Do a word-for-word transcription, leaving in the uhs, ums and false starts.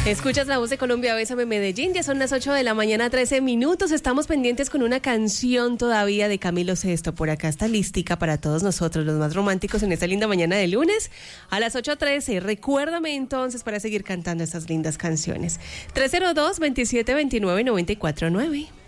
Escuchas La Voz de Colombia, Bésame Medellín, ya son las ocho de la mañana, trece minutos, estamos pendientes con una canción todavía de Camilo Sesto, por acá está lística para todos nosotros, los más románticos en esta linda mañana de lunes, a las ocho trece, recuérdame entonces para seguir cantando estas lindas canciones, tres cero dos, veintisiete veintinueve, noventa y cuatro nueve.